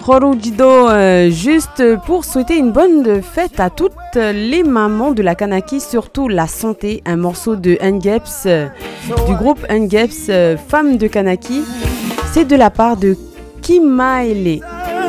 Khorojido, juste pour souhaiter une bonne fête à toutes les mamans de la Kanaki, surtout la santé, un morceau de Ngeps, du groupe Ngeps, Femmes de Kanaki, c'est de la part de Kimaele.